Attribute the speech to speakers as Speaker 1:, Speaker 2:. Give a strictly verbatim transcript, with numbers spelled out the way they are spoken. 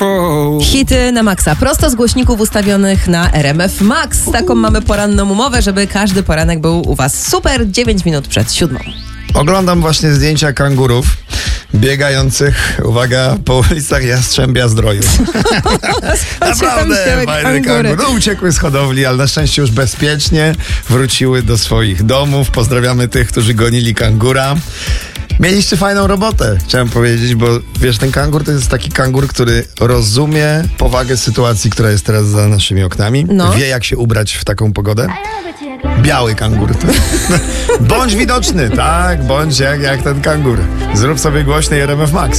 Speaker 1: beautiful.
Speaker 2: Hity na maksa, prosto z głośników ustawionych na R M F Max. Taką mamy poranną umowę, żeby każdy poranek był u was super. dziewięć minut przed siódmą.
Speaker 3: Oglądam właśnie zdjęcia kangurów biegających, uwaga, po ulicach Jastrzębia Zdroju. Naprawdę fajny kangur. No, uciekły z hodowli, ale na szczęście już bezpiecznie wróciły do swoich domów. Pozdrawiamy tych, którzy gonili kangura. Mieliście fajną robotę, chciałem powiedzieć, bo wiesz, ten kangur to jest taki kangur, który rozumie powagę sytuacji, która jest teraz za naszymi oknami.
Speaker 2: No.
Speaker 3: Wie, jak się ubrać w taką pogodę. Biały kangur. Bądź widoczny, tak, bądź jak, jak ten kangur. Zrób sobie głośny R M F Max.